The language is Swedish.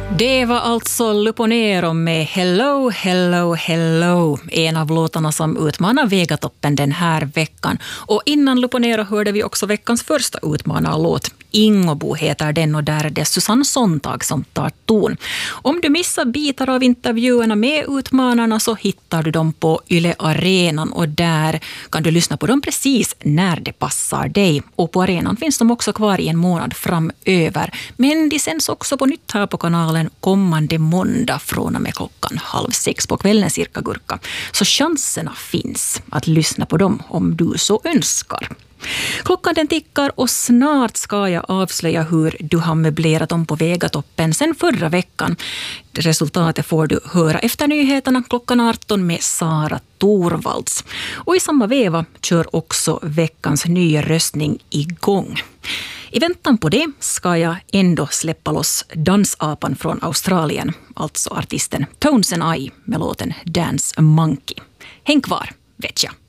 Det var alltså Luponero med Hello, Hello, Hello, en av låtarna som utmanar Vegatoppen den här veckan. Och innan Luponero hörde vi också veckans första utmanarlåt. Ingobo heter den och där är det Susanne Sontag som tar ton. Om du missar bitar av intervjuerna med utmanarna så hittar du dem på Yle Arenan och där kan du lyssna på dem precis när det passar dig. Och på arenan finns de också kvar i en månad framöver. Men de sänds också på nytt här på kanalen kommande måndag från och med 5:30 på kvällen cirka gurka. Så chanserna finns att lyssna på dem om du så önskar. Klockan den tickar och snart ska jag avslöja hur du har möblerat om på Vegatoppen sen förra veckan. Resultatet får du höra efter nyheterna klockan 18 med Sara Torvalds. Och i samma veva kör också veckans nya röstning igång. I väntan på det ska jag ändå släppa loss dansapan från Australien, alltså artisten Tones and I med låten Dance Monkey. Häng kvar, vet jag.